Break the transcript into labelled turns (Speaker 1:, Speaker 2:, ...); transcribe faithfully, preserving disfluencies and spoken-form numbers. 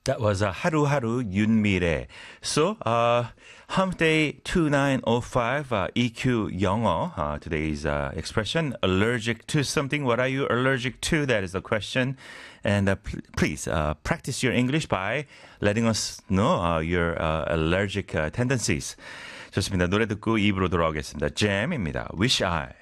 Speaker 1: That was uh, 하루하루 윤미래. So, uh, hump day two nine oh five, uh, E Q 영어. Uh, today's uh, expression, allergic to something. What are you allergic to? That is the question. And uh, pl- please uh, practice your English by letting us know uh, your uh, allergic uh, tendencies. 좋습니다. 노래 듣고 입으로 돌아오겠습니다. Jam입니다. Wish I.